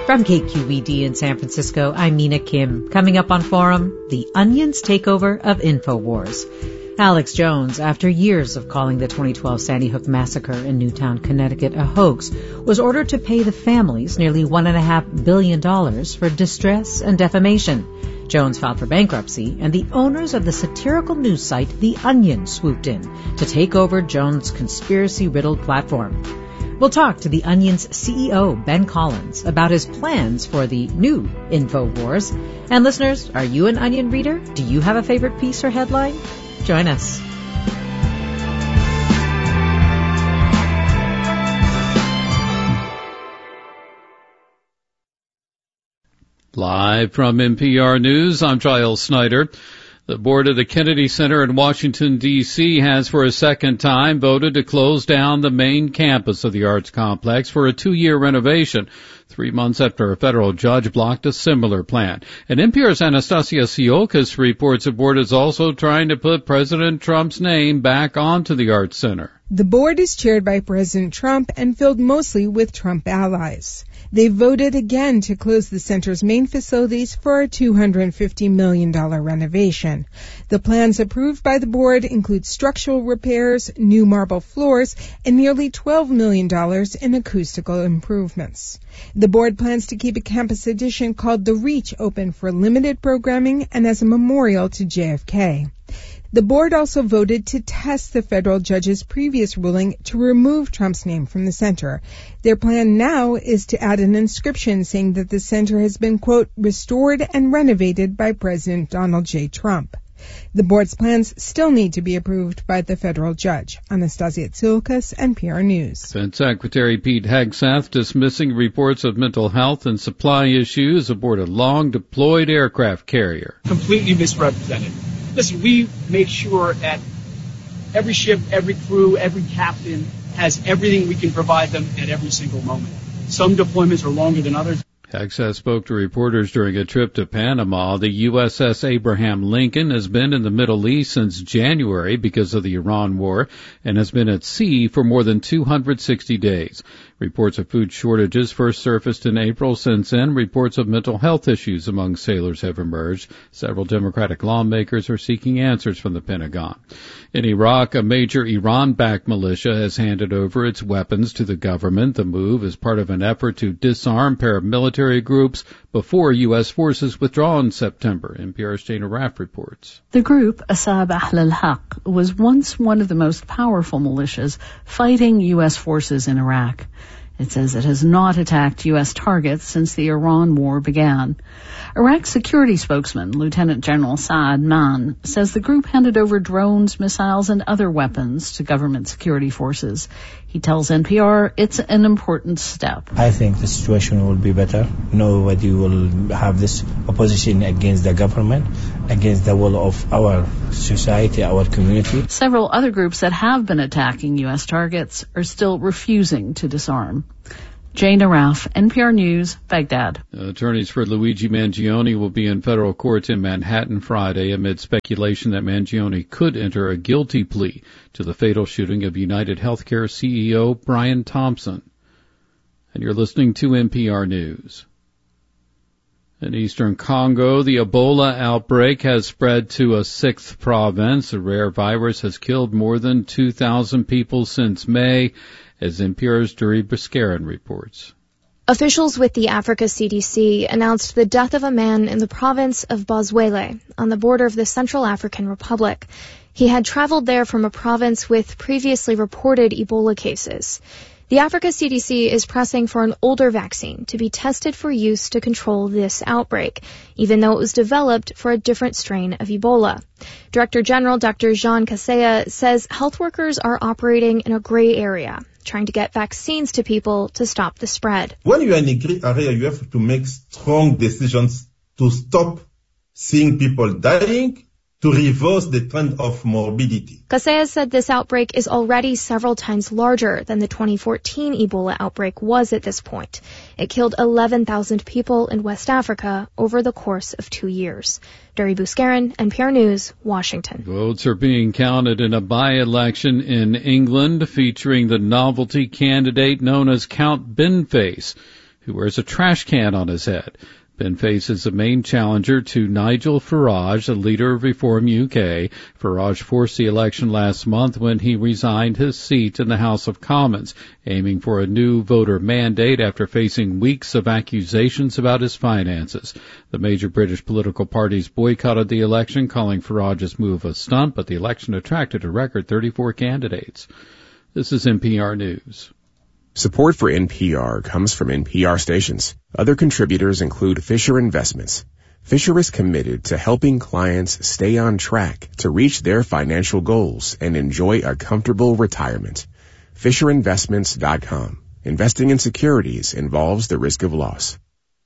From KQED in San Francisco, I'm Mina Kim. Coming up on Forum, The Onion's takeover of InfoWars. Alex Jones, after years of calling the 2012 Sandy Hook massacre in Newtown, Connecticut a hoax, was ordered to pay the families nearly $1.5 billion for distress and defamation. Jones filed for bankruptcy, and the owners of the satirical news site The Onion swooped in to take over Jones' conspiracy-riddled platform. We'll talk to The Onion's CEO, Ben Collins, about his plans for the new InfoWars. And listeners, are you an Onion reader? Do you have a favorite piece or headline? Join us. Live from NPR News, I'm Giles Snyder. The board of the Kennedy Center in Washington, D.C. has for a second time voted to close down the main campus of the arts complex for a 2-year renovation, 3 months after a federal judge blocked a similar plan. And NPR's Anastasia Siokas reports the board is also trying to put President Trump's name back onto the Arts Center. The board is chaired by President Trump and filled mostly with Trump allies. They voted again to close the center's main facilities for a $250 million renovation. The plans approved by the board include structural repairs, new marble floors, and nearly $12 million in acoustical improvements. The board plans to keep a campus addition called The Reach open for limited programming and as a memorial to JFK. The board also voted to test the federal judge's previous ruling to remove Trump's name from the center. Their plan now is to add an inscription saying that the center has been, quote, restored and renovated by President Donald J. Trump. The board's plans still need to be approved by the federal judge. Anastasia Tsiolkas, NPR News. Defense Secretary Pete Hegseth dismissing reports of mental health and supply issues aboard a long-deployed aircraft carrier. Completely misrepresented. Listen, we make sure that every ship, every crew, every captain has everything we can provide them at every single moment. Some deployments are longer than others. Hegseth spoke to reporters during a trip to Panama. The USS Abraham Lincoln has been in the Middle East since January because of the Iran war and has been at sea for more than 260 days. Reports of food shortages first surfaced in April. Since then, reports of mental health issues among sailors have emerged. Several Democratic lawmakers are seeking answers from the Pentagon. In Iraq, a major Iran-backed militia has handed over its weapons to the government. The move is part of an effort to disarm paramilitary groups before U.S. forces withdraw in September. NPR's Jana Raff reports. The group, Asab Ahl al-Haq, was once one of the most powerful militias fighting U.S. forces in Iraq. It says it has not attacked U.S. targets since the Iran war began. Iraq's security spokesman, Lieutenant General Saad Mann, says the group handed over drones, missiles, and other weapons to government security forces. He tells NPR it's an important step. I think the situation will be better. Nobody will have this opposition against the government, against the will of our society, our community. Several other groups that have been attacking U.S. targets are still refusing to disarm. Jana Raff, NPR News, Baghdad. Attorneys for Luigi Mangione will be in federal court in Manhattan Friday amid speculation that Mangione could enter a guilty plea to the fatal shooting of United Healthcare CEO Brian Thompson. And you're listening to NPR News. In eastern Congo, the Ebola outbreak has spread to a sixth province. The rare virus has killed more than 2,000 people since May, as NPR's Duri Biscaran reports. Officials with the Africa CDC announced the death of a man in the province of Bozwele, on the border of the Central African Republic. He had traveled there from a province with previously reported Ebola cases. The Africa CDC is pressing for an older vaccine to be tested for use to control this outbreak, even though it was developed for a different strain of Ebola. Director General Dr. Jean Kaseya says health workers are operating in a gray area, trying to get vaccines to people to stop the spread. When you are in a gray area, you have to make strong decisions to stop seeing people dying, to reverse the trend of morbidity. Kaseya said this outbreak is already several times larger than the 2014 Ebola outbreak was at this point. It killed 11,000 people in West Africa over the course of 2 years. Duri Biscaran, NPR News, Washington. Votes are being counted in a by-election in England featuring the novelty candidate known as Count Binface, who wears a trash can on his head. Ben faces a main challenger to Nigel Farage, the leader of Reform UK. Farage forced the election last month when he resigned his seat in the House of Commons, aiming for a new voter mandate after facing weeks of accusations about his finances. The major British political parties boycotted the election, calling Farage's move a stunt, but the election attracted a record 34 candidates. This is NPR News. Support for NPR comes from NPR stations. Other contributors include Fisher Investments. Fisher is committed to helping clients stay on track to reach their financial goals and enjoy a comfortable retirement. FisherInvestments.com. Investing in securities involves the risk of loss.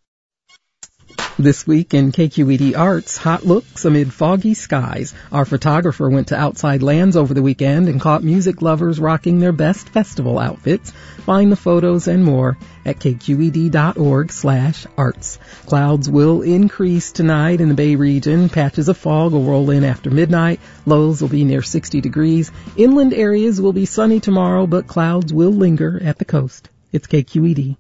This week in KQED Arts, hot looks amid foggy skies. Our photographer went to Outside Lands over the weekend and caught music lovers rocking their best festival outfits. Find the photos and more at kqed.org/arts. Clouds will increase tonight in the Bay region. Patches of fog will roll in after midnight. Lows will be near 60 degrees. Inland areas will be sunny tomorrow, but clouds will linger at the coast. It's KQED.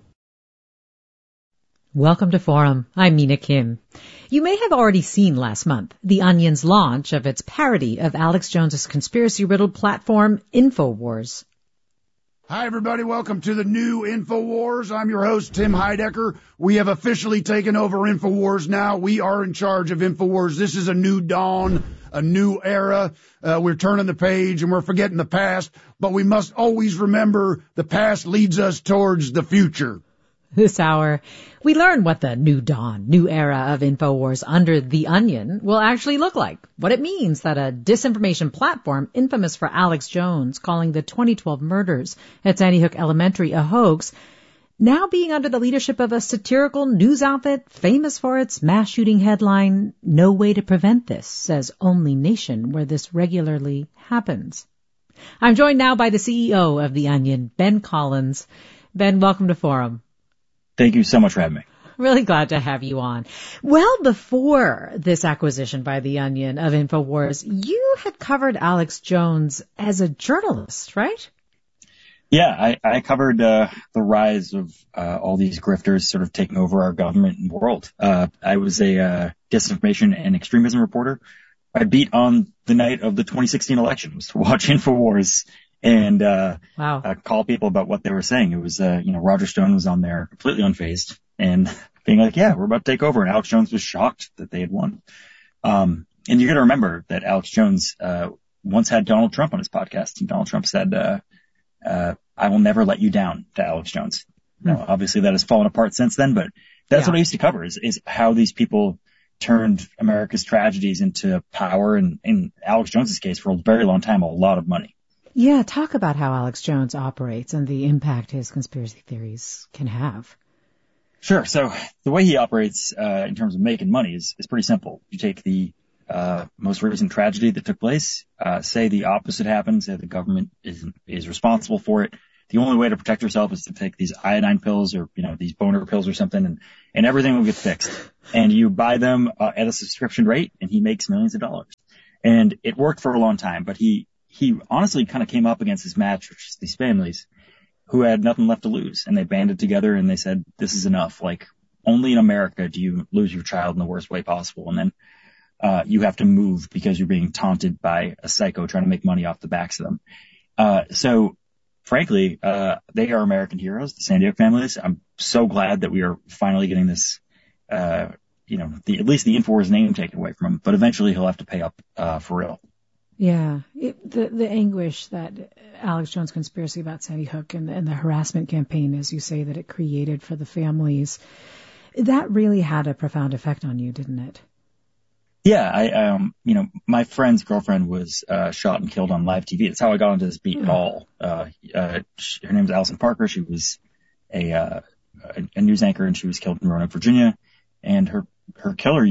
Welcome to Forum. I'm Mina Kim. You may have already seen last month The Onion's launch of its parody of Alex Jones's conspiracy-riddled platform, InfoWars. Hi, everybody. Welcome to the new InfoWars. I'm your host, Tim Heidecker. We have officially taken over InfoWars now. We are in charge of InfoWars. This is a new dawn, a new era. We're turning the page and we're forgetting the past, but we must always remember the past leads us towards the future. This hour, we learn what the new dawn, new era of InfoWars under The Onion will actually look like, what it means that a disinformation platform infamous for Alex Jones calling the 2012 murders at Sandy Hook Elementary a hoax, now being under the leadership of a satirical news outfit famous for its mass shooting headline, "No Way to Prevent This," says only nation where this regularly happens. I'm joined now by the CEO of The Onion, Ben Collins. Ben, welcome to Forum. Thank you so much for having me. Really glad to have you on. Well, before this acquisition by The Onion of InfoWars, you had covered Alex Jones as a journalist, right? Yeah, I covered the rise of all these grifters sort of taking over our government and world. I was a disinformation and extremism reporter. I beat on the night of the 2016 election was to watch InfoWars and call people about what they were saying. It was, Roger Stone was on there completely unfazed and being like, yeah, we're about to take over. And Alex Jones was shocked that they had won. And you got to remember that Alex Jones once had Donald Trump on his podcast, and Donald Trump said, I will never let you down to Alex Jones. Now, obviously that has fallen apart since then, but that's what I used to cover is how these people turned America's tragedies into power. And in Alex Jones's case, for a very long time, a lot of money. Yeah, talk about how Alex Jones operates and the impact his conspiracy theories can have. Sure. So the way he operates in terms of making money is pretty simple. You take the most recent tragedy that took place, say the opposite happens, say the government is responsible for it. The only way to protect yourself is to take these iodine pills or, these boner pills or something, and everything will get fixed. And you buy them at a subscription rate, and he makes millions of dollars. And it worked for a long time, but he honestly kind of came up against his match, which is these families who had nothing left to lose. And they banded together and they said, this is enough. Like, only in America do you lose your child in the worst way possible. And then you have to move because you're being taunted by a psycho trying to make money off the backs of them. So frankly, they are American heroes, the Sandy Hook families. I'm so glad that we are finally getting this, at least the InfoWars name taken away from him. But eventually he'll have to pay up for real. Yeah, the anguish that Alex Jones' conspiracy about Sandy Hook and the harassment campaign, as you say, that it created for the families, that really had a profound effect on you, didn't it? Yeah, my friend's girlfriend was shot and killed on live TV. That's how I got into this beat at all. Her name was Allison Parker. She was a news anchor, and she was killed in Roanoke, Virginia. And her killer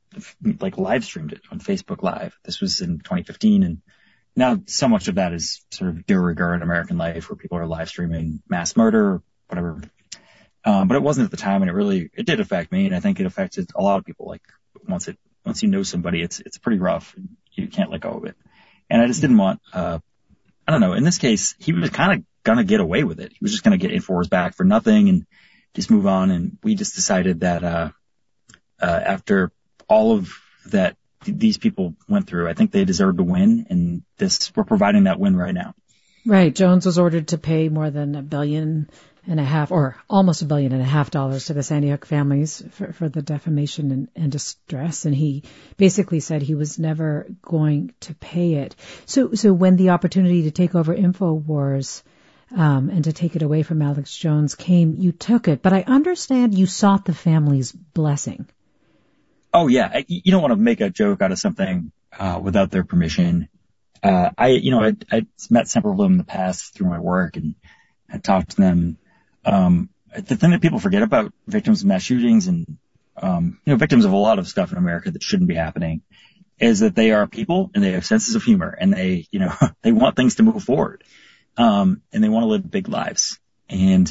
live streamed it on Facebook Live. This was in 2015, and now so much of that is sort of de rigueur in American life, where people are live streaming mass murder or whatever. But it wasn't at the time, and it did affect me, and I think it affected a lot of people. Like once you know somebody, it's pretty rough. You can't let go of it. And I just didn't want, I don't know. In this case, he was kind of gonna get away with it. He was just gonna get InfoWars back for nothing and just move on. And we just decided that after all of that these people went through, I think they deserved to win, and we're providing that win right now. Right. Jones was ordered to pay more than $1.5 billion, or almost $1.5 billion to the Sandy Hook families for the defamation and distress. And he basically said he was never going to pay it. So when the opportunity to take over InfoWars, and to take it away from Alex Jones came, you took it. But I understand you sought the family's blessing. Oh yeah. You don't want to make a joke out of something, without their permission. I met several of them in the past through my work and I talked to them. The thing that people forget about victims of mass shootings and, victims of a lot of stuff in America that shouldn't be happening is that they are people and they have senses of humor and they, they want things to move forward. And they want to live big lives. And,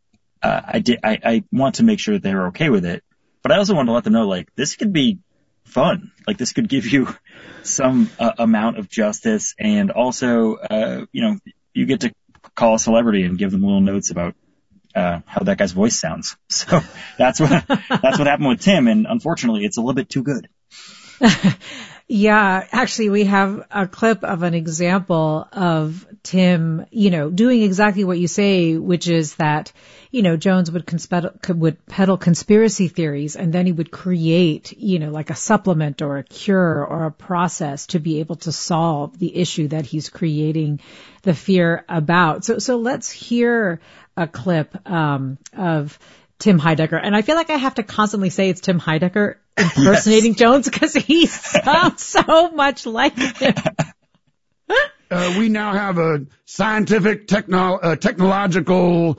I want to make sure that they're okay with it, but I also want to let them know, like, this could be fun. Like, this could give you some amount of justice. And also, you get to call a celebrity and give them little notes about how that guy's voice sounds. So that's what happened with Tim. And unfortunately, it's a little bit too good. Yeah, actually, we have a clip of an example of Tim, doing exactly what you say, which is that, Jones would peddle conspiracy theories, and then he would create, like a supplement or a cure or a process to be able to solve the issue that he's creating the fear about. So let's hear a clip of Tim Heidecker. And I feel like I have to constantly say it's Tim Heidecker impersonating Jones because he sounds so much like him. We now have a scientific technological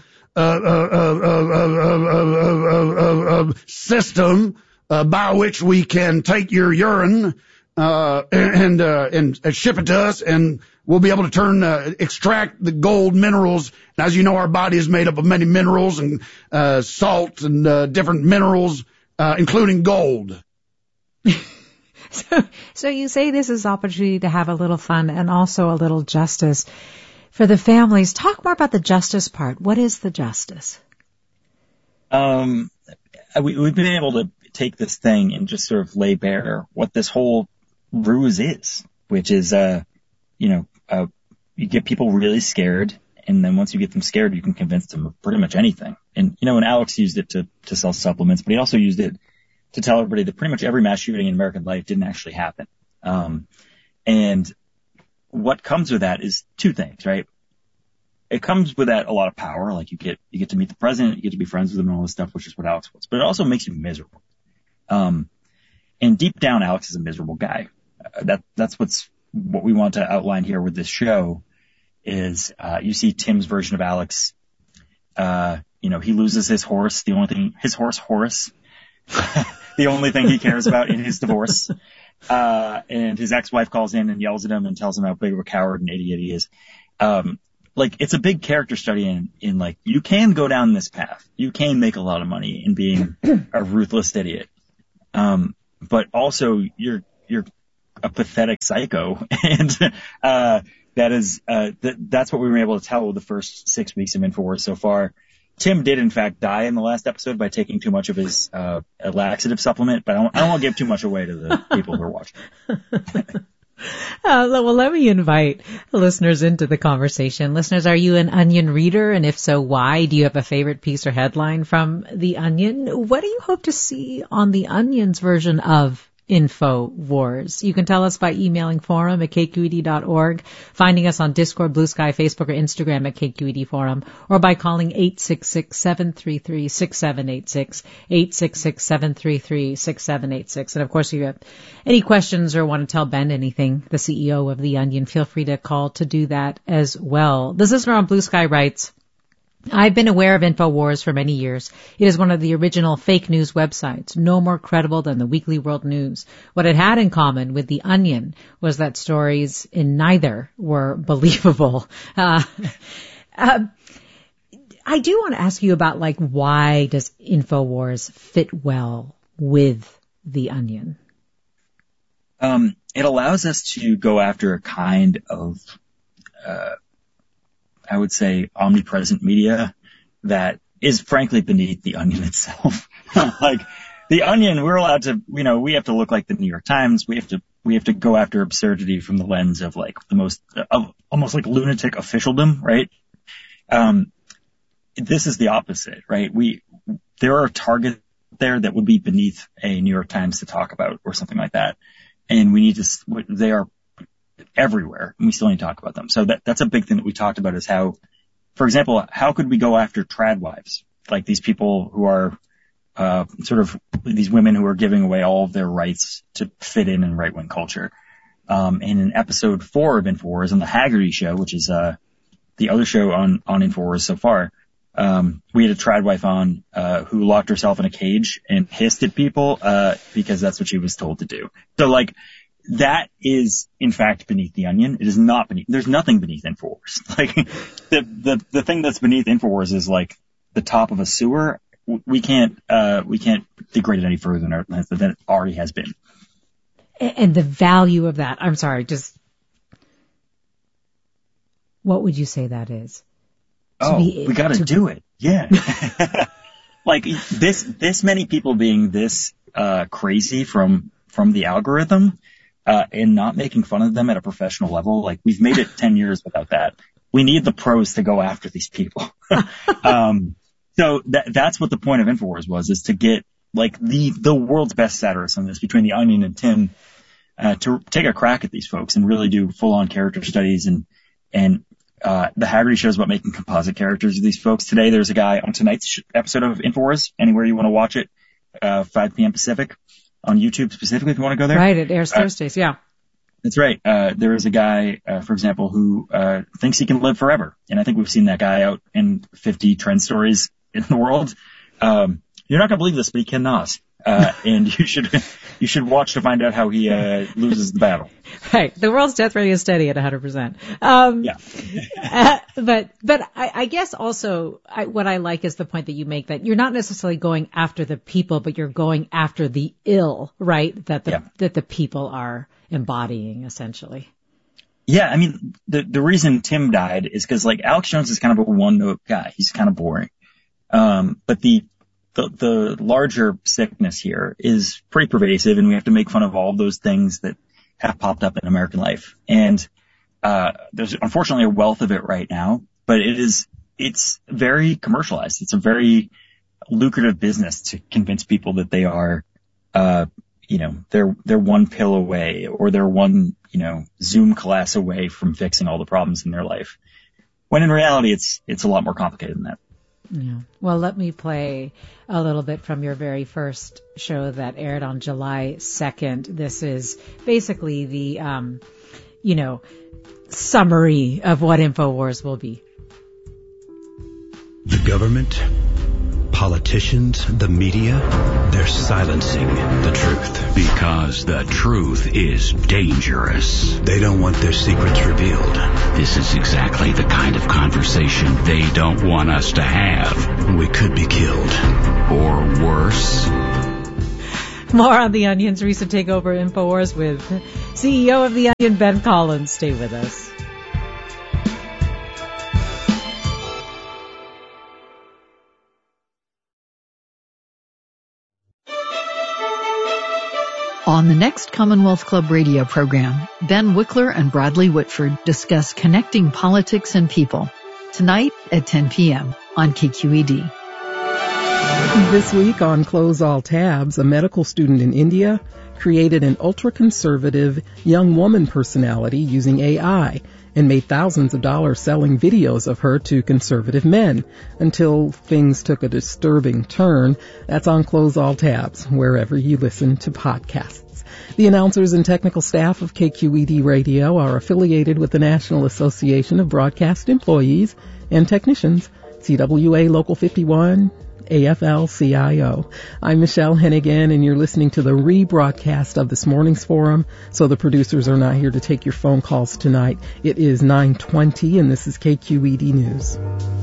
system by which we can take your urine and ship it to us, and we'll be able to extract the gold minerals. And as you know, our body is made up of many minerals and salt and different minerals, including gold. So you say this is opportunity to have a little fun and also a little justice for the families. Talk more about the justice part. What is the justice? We've been able to take this thing and just sort of lay bare what this whole ruse is, which is, you get people really scared, and then once you get them scared, you can convince them of pretty much anything. And, and Alex used it to sell supplements, but he also used it to tell everybody that pretty much every mass shooting in American life didn't actually happen. And what comes with that is two things, right? It comes with that a lot of power, like you get to meet the president, you get to be friends with him and all this stuff, which is what Alex was. But it also makes you miserable. And deep down, Alex is a miserable guy. That's what we want to outline here with this show is, you see Tim's version of Alex. He loses his horse, Horace, the only thing he cares about in his divorce. And his ex-wife calls in and yells at him and tells him how big of a coward and idiot he is. It's a big character study in like, you can go down this path. You can make a lot of money in being a ruthless idiot. But also you're a pathetic psycho. And, that's what we were able to tell with the first 6 weeks of InfoWars so far. Tim did in fact die in the last episode by taking too much of his, laxative supplement, but I don't want to give too much away to the people who are watching. Well, let me invite listeners into the conversation. Listeners, are you an Onion reader? And if so, why? Do you have a favorite piece or headline from The Onion? What do you hope to see on The Onion's version of InfoWars? You can tell us by emailing forum@kqed.org, finding us on Discord, Blue Sky, Facebook, or Instagram at KQED Forum, or by calling 866-733-6786, 866-733-6786. And of course, if you have any questions or want to tell Ben anything, the CEO of The Onion, feel free to call to do that as well. This listener on Blue Sky writes, I've been aware of InfoWars for many years. It is one of the original fake news websites, no more credible than the Weekly World News. What it had in common with The Onion was that stories in neither were believable. I do want to ask you about, why does InfoWars fit well with The Onion? It allows us to go after a kind of, I would say, omnipresent media that is frankly beneath the Onion itself. Like the Onion, we're allowed to, we have to look like the New York Times. We have to go after absurdity from the lens of like the most, almost like lunatic officialdom, right? This is the opposite, right? There are targets there that would be beneath a New York Times to talk about or something like that. And they are everywhere and we still need to talk about them. So that's a big thing that we talked about is how, for example, how could we go after trad wives? Like these people who are, sort of these women who are giving away all of their rights to fit in right-wing culture. And in episode 4 of InfoWars on the Haggerty Show, which is, the other show on InfoWars so far, we had a trad wife on, who locked herself in a cage and hissed at people, because that's what she was told to do. So like, that is in fact beneath the Onion. It is not beneath, there's nothing beneath InfoWars. Like, the thing that's beneath InfoWars is like the top of a sewer. We can't degrade it any further than it already has been. And the value of that, I'm sorry, just, what would you say that is? We gotta do it. Yeah. Like this many people being this, crazy from the algorithm, and not making fun of them at a professional level. Like we've made it 10 years without that. We need the pros to go after these people. So that's what the point of InfoWars was, is to get like the world's best satirists on this between the Onion and Tim, to take a crack at these folks and really do full on character studies and the Haggerty Show is about making composite characters of these folks. Today there's a guy on tonight's episode of InfoWars, anywhere you want to watch it, 5 p.m. Pacific on YouTube specifically if you want to go there. Right, it airs Thursdays, yeah. That's right. There is a guy, for example, who thinks he can live forever. And I think we've seen that guy out in 50 trend stories in the world. You're not going to believe this, but he cannot. And you should watch to find out how he loses the battle. Right. The world's death rate is steady at 100%. Yeah. But I guess also what I like is the point that you make, that you're not necessarily going after the people, but you're going after the ill, right? That the people are embodying essentially. Yeah. I mean, the reason Tim died is because like Alex Jones is kind of a one-note guy. He's kind of boring. But the larger sickness here is pretty pervasive, and we have to make fun of all of those things that have popped up in American life. And there's unfortunately a wealth of it right now, but it's very commercialized. It's a very lucrative business to convince people that they are, they're one pill away, or they're one, Zoom class away from fixing all the problems in their life. When in reality, it's a lot more complicated than that. Yeah. Well, let me play a little bit from your very first show that aired on July 2nd. This is basically the, summary of what InfoWars will be. The government, politicians, the media, they're silencing the truth. Because the truth is dangerous. They don't want their secrets revealed. This is exactly the kind of conversation they don't want us to have. We could be killed. Or worse. More on The Onion's recent takeover InfoWars with CEO of The Onion, Ben Collins. Stay with us. On the next Commonwealth Club radio program, Ben Wickler and Bradley Whitford discuss connecting politics and people. Tonight at 10 p.m. on KQED. This week on Close All Tabs, a medical student in India created an ultra-conservative young woman personality using AI and made thousands of dollars selling videos of her to conservative men until things took a disturbing turn. That's on Close All Tabs, wherever you listen to podcasts. The announcers and technical staff of KQED Radio are affiliated with the National Association of Broadcast Employees and Technicians, CWA Local 51, AFL-CIO. I'm Michelle Hennigan, and you're listening to the rebroadcast of this morning's forum, so the producers are not here to take your phone calls tonight. It is 9:20, and this is KQED News.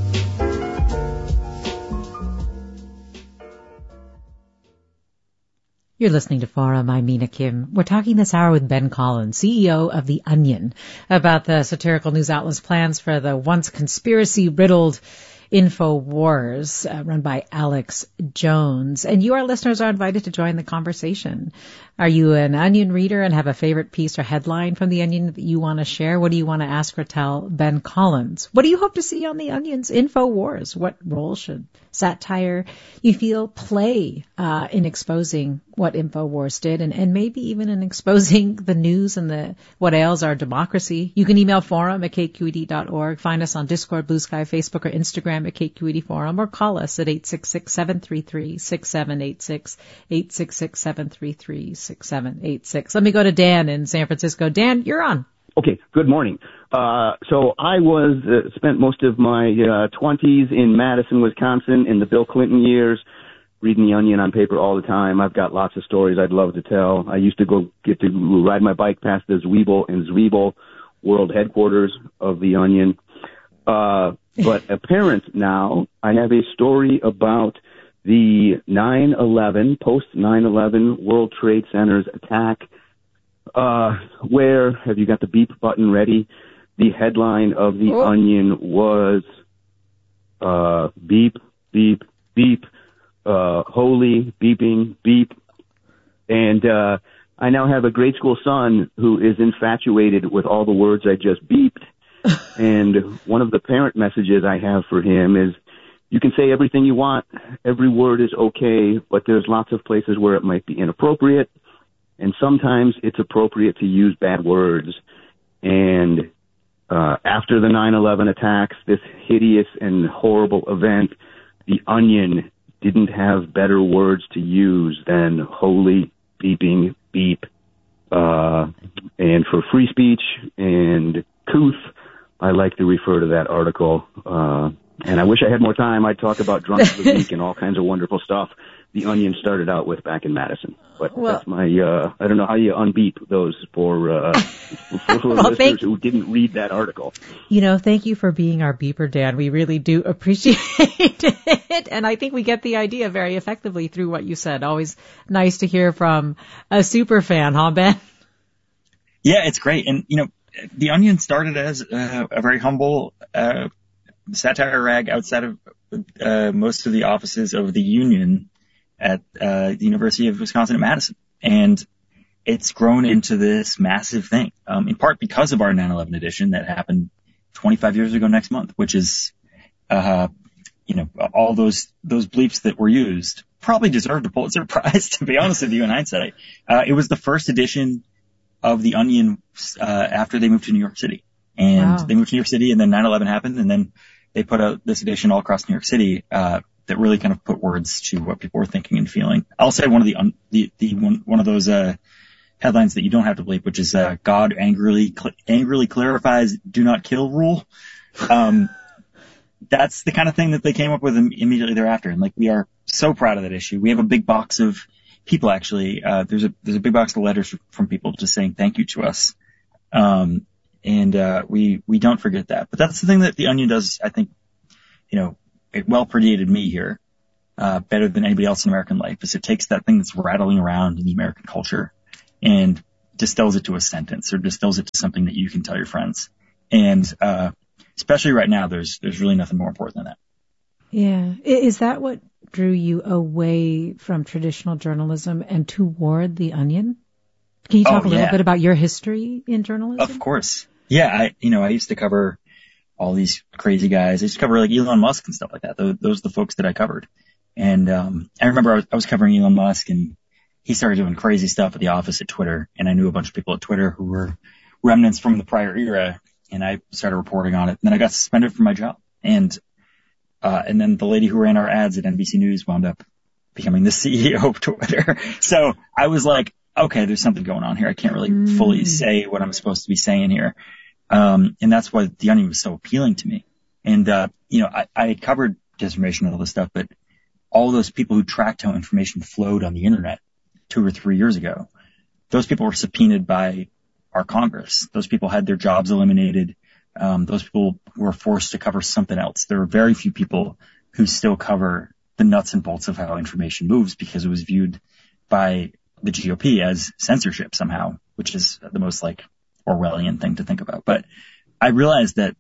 You're listening to Forum. I'm Mina Kim. We're talking this hour with Ben Collins, CEO of The Onion, about the satirical news outlet's plans for the once conspiracy-riddled InfoWars, run by Alex Jones. And you, our listeners, are invited to join the conversation. Are you an Onion reader and have a favorite piece or headline from the Onion that you want to share? What do you want to ask or tell Ben Collins? What do you hope to see on the Onion's InfoWars? What role should satire, you feel, play in exposing what InfoWars did, and maybe even in exposing the news and what ails our democracy? You can email forum@kqed.org, find us on Discord, Blue Sky, Facebook, or Instagram at KQED Forum, or call us at 866-733-6786, 866-733-6786. Let me go to Dan in San Francisco. Dan, you're on. Okay, good morning. So I spent most of my 20s in Madison, Wisconsin in the Bill Clinton years, reading the Onion on paper all the time. I've got lots of stories I'd love to tell. I used to get to ride my bike past the Zwiebel and Zwiebel world headquarters of the Onion. But apparent now, I have a story about the 9/11, post-9/11 World Trade Center's attack, where, have you got the beep button ready? The headline of the Onion was, beep, beep, beep, holy, beeping, beep. And, I now have a grade school son who is infatuated with all the words I just beeped. And one of the parent messages I have for him is, you can say everything you want. Every word is okay, but there's lots of places where it might be inappropriate. And sometimes it's appropriate to use bad words. And after the 9/11 attacks, this hideous and horrible event, the Onion didn't have better words to use than holy, beeping, beep. And for free speech and couth, I like to refer to that article. And I wish I had more time. I'd talk about drunk of the week and all kinds of wonderful stuff the Onion started out with back in Madison. But that's my, I don't know how you unbeep those for listeners who didn't read that article. Thank you for being our beeper, Dan. We really do appreciate it. And I think we get the idea very effectively through what you said. Always nice to hear from a super fan, huh, Ben? Yeah, it's great. And, the Onion started as a very humble satire rag outside of most of the offices of the Union at the University of Wisconsin at Madison. And it's grown into this massive thing, in part because of our 9/11 edition that happened 25 years ago next month, which is, all those bleeps that were used probably deserved a Pulitzer Prize, to be honest with you, in hindsight. It was the first edition of the Onion after they moved to New York City. And they moved to New York City, and then 9/11 happened, and then they put out this edition all across New York City that really kind of put words to what people were thinking and feeling. I'll say one of one of those headlines that you don't have to bleep, which is God angrily clarifies "Do not kill" rule. That's the kind of thing that they came up with immediately thereafter, and we are so proud of that issue. We have a big box of people, actually. There's a big box of letters from people just saying thank you to us. And we don't forget that. But that's the thing that the Onion does, I think, it well predated me here, better than anybody else in American life, is it takes that thing that's rattling around in the American culture and distills it to a sentence or distills it to something that you can tell your friends. And, especially right now, there's really nothing more important than that. Yeah. Is that what drew you away from traditional journalism and toward the Onion? Can you talk a little bit about your history in journalism? Of course. Yeah. I used to cover all these crazy guys. I used to cover Elon Musk and stuff like that. Those are the folks that I covered. And, I remember I was covering Elon Musk, and he started doing crazy stuff at the office at Twitter. And I knew a bunch of people at Twitter who were remnants from the prior era. And I started reporting on it. And then I got suspended from my job. And then the lady who ran our ads at NBC News wound up becoming the CEO of Twitter. So I was like, okay, there's something going on here. I can't really fully say what I'm supposed to be saying here. And that's why the Onion was so appealing to me. And, I covered disinformation and all this stuff, but all those people who tracked how information flowed on the internet 2 or 3 years ago, those people were subpoenaed by our Congress. Those people had their jobs eliminated. Those people were forced to cover something else. There are very few people who still cover the nuts and bolts of how information moves, because it was viewed by the GOP as censorship somehow, which is the most Orwellian thing to think about. But I realized that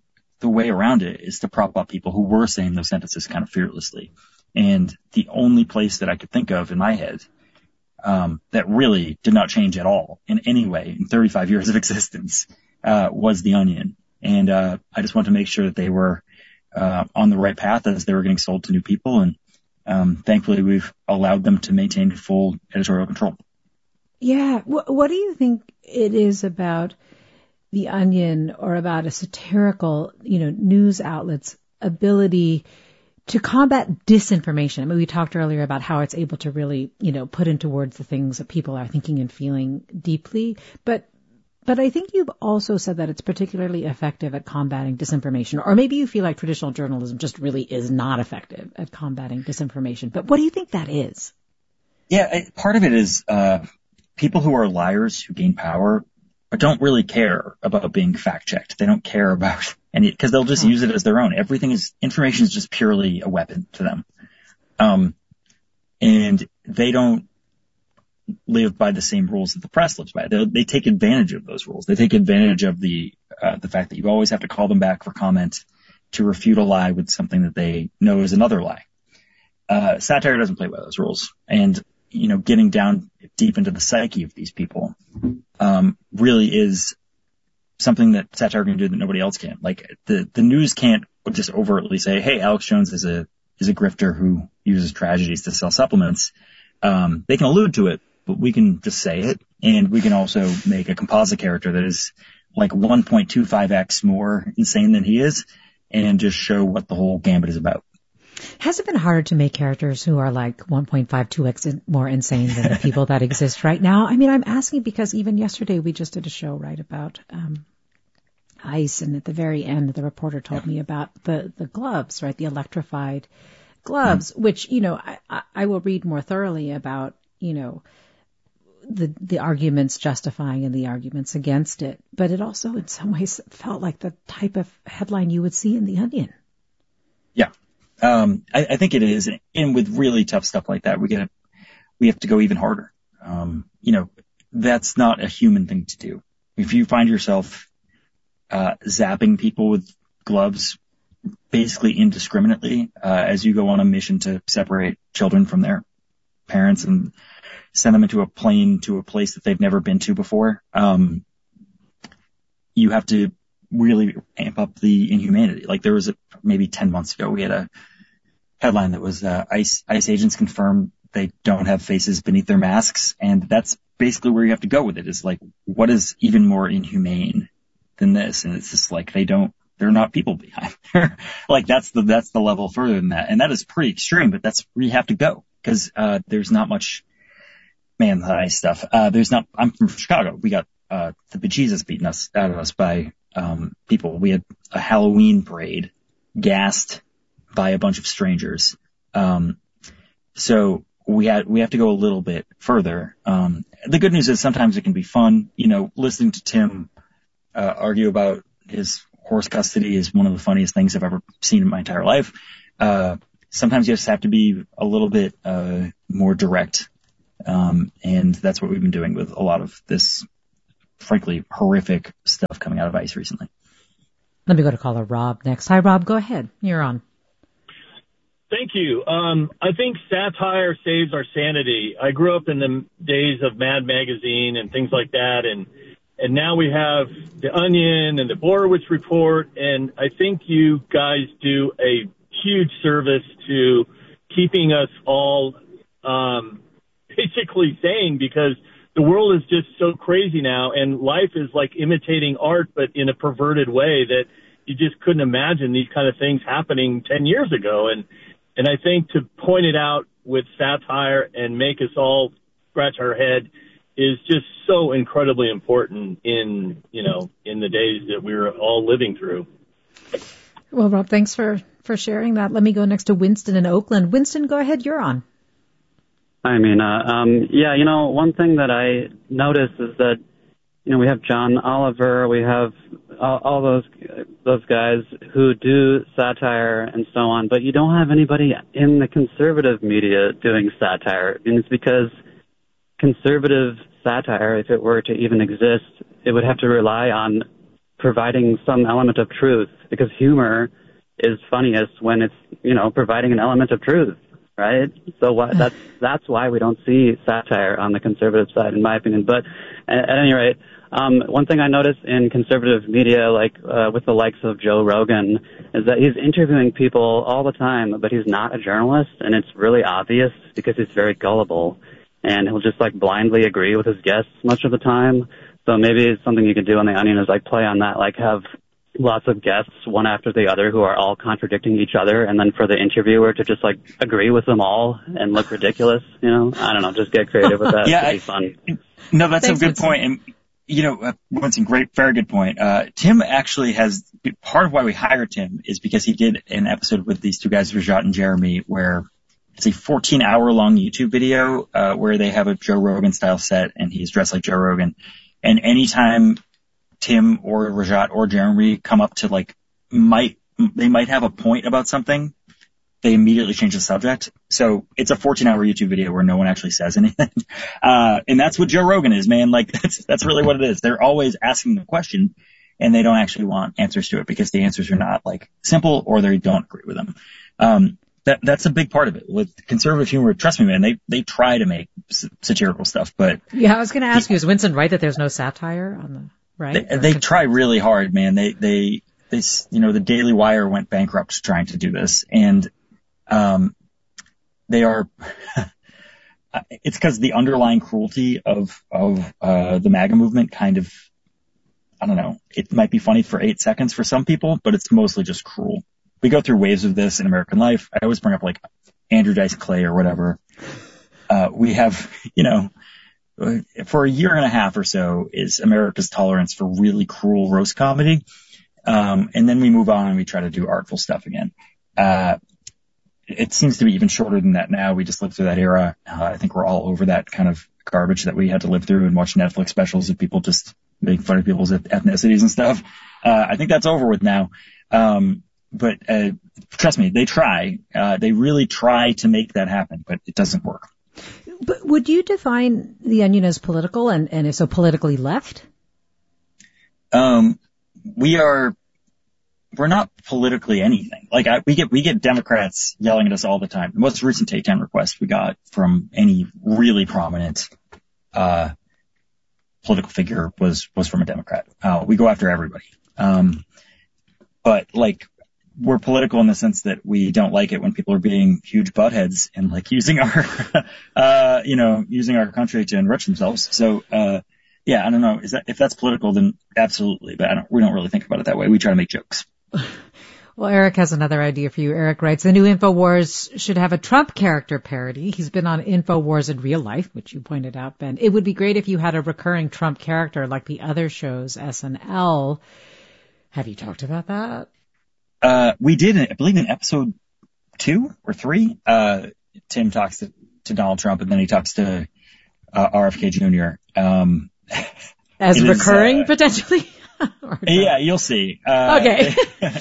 the way around it is to prop up people who were saying those sentences kind of fearlessly. And the only place that I could think of in my head that really did not change at all in any way in 35 years of existence was The Onion. And I just wanted to make sure that they were on the right path as they were getting sold to new people. And thankfully, we've allowed them to maintain full editorial control. Yeah. What do you think it is about The Onion or about a satirical, news outlet's ability to combat disinformation? I mean, we talked earlier about how it's able to really, put into words the things that people are thinking and feeling deeply. But I think you've also said that it's particularly effective at combating disinformation, or maybe you feel like traditional journalism just really is not effective at combating disinformation. But what do you think that is? Yeah, part of it is people who are liars who gain power don't really care about being fact checked. They don't care about any, because they'll just use it as their own. Information is just purely a weapon to them. And they don't live by the same rules that the press lives by. They take advantage of those rules. They take advantage of the fact that you always have to call them back for comment to refute a lie with something that they know is another lie. Satire doesn't play by those rules. And, getting down deep into the psyche of these people, really is something that satire can do that nobody else can. Like the news can't just overtly say, hey, Alex Jones is a grifter who uses tragedies to sell supplements. They can allude to it, but we can just say it, and we can also make a composite character that is like 1.25x more insane than he is, and just show what the whole gambit is about. Has it been harder to make characters who are like 1.52x more insane than the people that exist right now? I mean, I'm asking because even yesterday we just did a show, right, about ICE, and at the very end, the reporter told me about the gloves, right, the electrified gloves, which, I will read more thoroughly about, the arguments justifying and the arguments against it. But it also in some ways felt like the type of headline you would see in The Onion. Yeah. I think it is. And with really tough stuff like that, we have to go even harder. That's not a human thing to do. If you find yourself, zapping people with gloves basically indiscriminately, as you go on a mission to separate children from their parents and send them into a plane to a place that they've never been to before, you have to really amp up the inhumanity. Like there was maybe 10 months ago, we had a headline that was, ICE agents confirm they don't have faces beneath their masks. And that's basically where you have to go with it, is like, what is even more inhumane than this? And it's just like, they're not people behind there. Like that's the level further than that. And that is pretty extreme, but that's where you have to go. Cause, there's not much, the ICE stuff. I'm from Chicago. We got, the bejesus beaten out of us by, people. We had a Halloween parade gassed by a bunch of strangers. So we have to go a little bit further. The good news is sometimes it can be fun. Listening to Tim, argue about his horse custody is one of the funniest things I've ever seen in my entire life. Sometimes you just have to be a little bit, more direct. And that's what we've been doing with a lot of this, frankly, horrific stuff coming out of ICE recently. Let me go to caller Rob next. Hi, Rob. Go ahead. You're on. Thank you. I think satire saves our sanity. I grew up in the days of Mad Magazine and things like that, and now we have The Onion and the Borowitz Report, and I think you guys do a huge service to keeping us all basically sane, because the world is just so crazy now, and life is like imitating art, but in a perverted way that you just couldn't imagine these kind of things happening 10 years ago. And I think to point it out with satire and make us all scratch our head is just so incredibly important in the days that we're all living through. Well, Rob, thanks for sharing that. Let me go next to Winston in Oakland. Winston, go ahead. You're on. Hi, Mina. One thing that I noticed is that, we have John Oliver, we have all those guys who do satire and so on, but you don't have anybody in the conservative media doing satire. And it's because conservative satire, if it were to even exist, it would have to rely on providing some element of truth, because humor is funniest when it's, providing an element of truth, right? So that's why we don't see satire on the conservative side, in my opinion. But at any rate, one thing I notice in conservative media, with the likes of Joe Rogan, is that he's interviewing people all the time, but he's not a journalist, and it's really obvious because he's very gullible, and he'll just blindly agree with his guests much of the time. So maybe something you could do on The Onion is play on that, have lots of guests, one after the other, who are all contradicting each other, and then for the interviewer to just agree with them all and look ridiculous. I don't know, just get creative with that. Yeah, it'd be fun. No, that's a good point. And Winston, very good point. Tim actually has, part of why we hired Tim is because he did an episode with these two guys, Rajat and Jeremy, where it's a 14-hour long YouTube video, where they have a Joe Rogan style set and he's dressed like Joe Rogan. And anytime Tim or Rajat or Jeremy come up to they might have a point about something, they immediately change the subject. So it's a 14-hour YouTube video where no one actually says anything. And that's what Joe Rogan is, man. That's really what it is. They're always asking the question and they don't actually want answers to it because the answers are not simple or they don't agree with them. That's a big part of it. With conservative humor, trust me, man, they try to make satirical stuff, but. Yeah, I was going to ask you, is Winston right that there's no satire on the, right? They try really hard, man. They, the Daily Wire went bankrupt trying to do this, and they are, it's because the underlying cruelty of the MAGA movement kind of, I don't know, it might be funny for 8 seconds for some people, but it's mostly just cruel. We go through waves of this in American life. I always bring up Andrew Dice Clay or whatever. We have, for a year and a half or so is America's tolerance for really cruel roast comedy. And then we move on and we try to do artful stuff again. It seems to be even shorter than that now. We just lived through that era. I think we're all over that kind of garbage that we had to live through and watch Netflix specials of people just making fun of people's ethnicities and stuff. I think that's over with now. But trust me, they try. They really try to make that happen, but it doesn't work. But would you define The Onion as political, and if so, politically left? We're not politically anything. We get Democrats yelling at us all the time. The most recent takedown request we got from any really prominent political figure was from a Democrat. We go after everybody. But we're political in the sense that we don't like it when people are being huge buttheads and using our, using our country to enrich themselves. So, yeah, I don't know. If that's political, then absolutely. But we don't really think about it that way. We try to make jokes. Well, Eric has another idea for you. Eric writes, the new InfoWars should have a Trump character parody. He's been on InfoWars in real life, which you pointed out, Ben. It would be great if you had a recurring Trump character like the other shows, SNL. Have you talked about that? We did, I believe in episode 2 or 3, Tim talks to Donald Trump and then he talks to, RFK Jr. As recurring, potentially? Yeah, you'll see. Okay.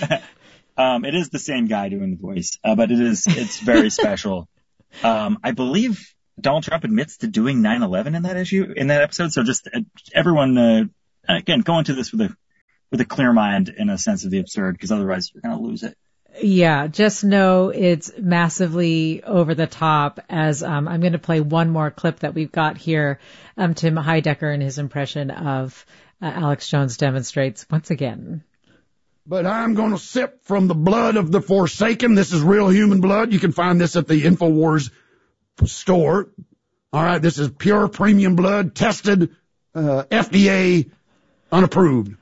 It is the same guy doing the voice, but it's very special. I believe Donald Trump admits to doing 9/11 in that episode. So just everyone, again, go into this with a clear mind and a sense of the absurd, because otherwise you're going to lose it. Yeah, just know it's massively over the top. As I'm going to play one more clip that we've got here. Tim Heidecker and his impression of Alex Jones demonstrates once again. But I'm going to sip from the blood of the forsaken. This is real human blood. You can find this at the InfoWars store. All right, this is pure premium blood, tested, FDA unapproved.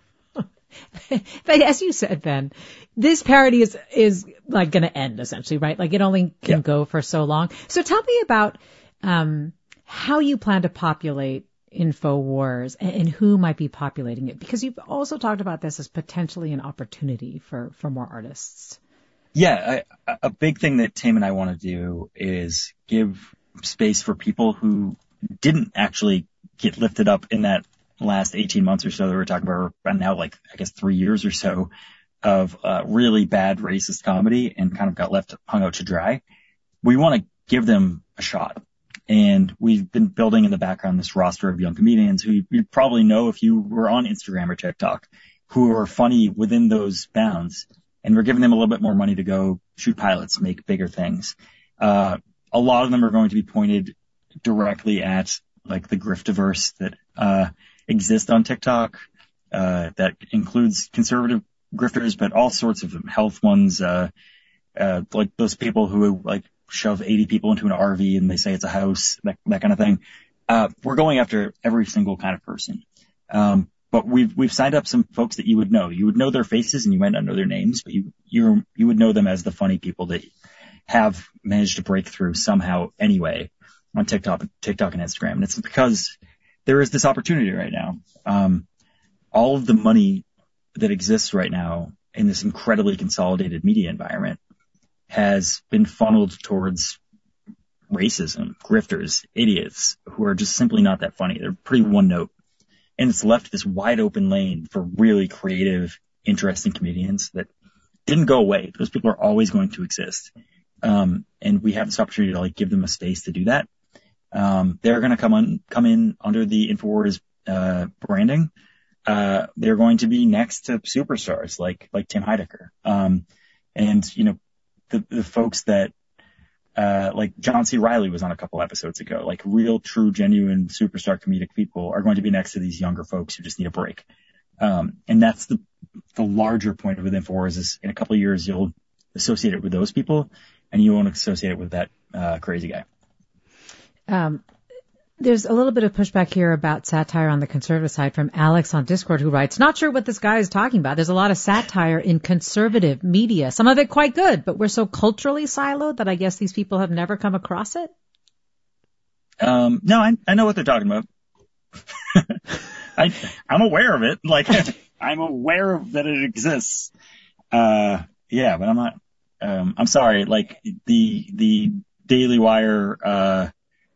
But as you said, Ben, this parody is going to end essentially, right? It only can go for so long. So tell me about how you plan to populate InfoWars and who might be populating it, because you've also talked about this as potentially an opportunity for more artists. Yeah, a big thing that Tim and I want to do is give space for people who didn't actually get lifted up in that last 18 months or so that we're talking about, now 3 years or so of really bad racist comedy and kind of got hung out to dry. We want to give them a shot. And we've been building in the background this roster of young comedians who you probably know if you were on Instagram or TikTok. who are funny within those bounds, and we're giving them a little bit more money to go shoot pilots, make bigger things. A lot of them are going to be pointed directly at like the griftiverse that exist on TikTok. That includes conservative grifters, but all sorts of health ones, like those people who like shove 80 people into an RV and they say it's a house, that kind of thing. We're going after every single kind of person. But we've signed up some folks that you would know. You would know their faces and you might not know their names, but you would know them as the funny people that have managed to break through somehow anyway on TikTok and Instagram. And it's because there is this opportunity right now. All of the money that exists right now in this incredibly consolidated media environment has been funneled towards racism, grifters, idiots who are just simply not that funny. They're pretty one note. And it's left this wide open lane for really creative, interesting comedians that didn't go away. Those people are always going to exist. And we have this opportunity to like give them a space to do that. They're going to come in under the InfoWars branding. They're going to be next to superstars like Tim Heidecker. And you know, the folks that like John C. Reilly was on a couple episodes ago, like real, true, genuine superstar comedic people are going to be next to these younger folks who just need a break. And that's the larger point of it InfoWars is in a couple of years, you'll associate it with those people and you won't associate it with that, crazy guy. There's a little bit of pushback here about satire on the conservative side from Alex on Discord, who writes, not sure what this guy is talking about. There's a lot of satire in conservative media, some of it quite good, but we're so culturally siloed that I guess these people have never come across it. No, I know what they're talking about. I'm aware of it. Like, I'm aware that it exists. Yeah, but I'm not, I'm sorry. Like the Daily Wire,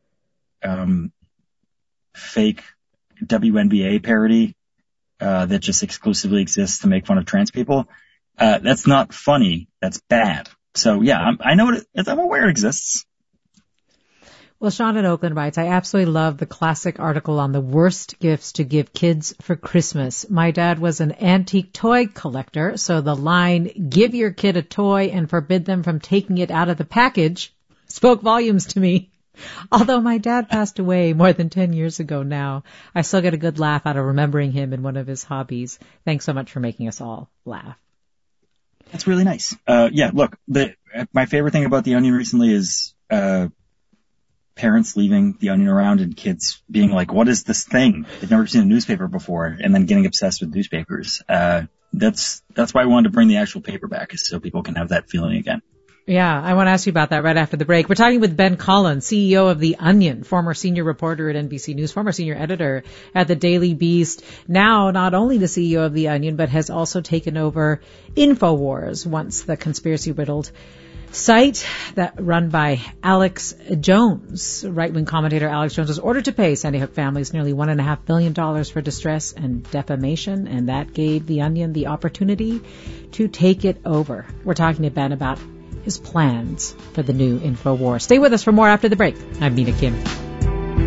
fake WNBA parody that just exclusively exists to make fun of trans people. That's not funny. That's bad. So yeah, I know I'm aware it exists. Well, Sean in Oakland writes, I absolutely love the classic article on the worst gifts to give kids for Christmas. My dad was an antique toy collector, so the line, give your kid a toy and forbid them from taking it out of the package, spoke volumes to me. Although my dad passed away more than 10 years ago now, I still get a good laugh out of remembering him in one of his hobbies. Thanks so much for making us all laugh. That's really nice. Yeah, look, my favorite thing about The Onion recently is parents leaving The Onion around and kids being like, what is this thing? They've never seen a newspaper before, and then getting obsessed with newspapers. That's why I wanted to bring the actual paper back, is so people can have that feeling again. Yeah, I want to ask you about that right after the break. We're talking with Ben Collins, CEO of The Onion, former senior reporter at NBC News, former senior editor at the Daily Beast, now not only the CEO of The Onion, but has also taken over InfoWars, once the conspiracy-riddled site that run by Alex Jones. Right-wing commentator Alex Jones was ordered to pay Sandy Hook families nearly $1.5 billion for distress and defamation, and that gave The Onion the opportunity to take it over. We're talking to Ben about his plans for the new InfoWars. Stay with us for more after the break. I'm Mina Kim.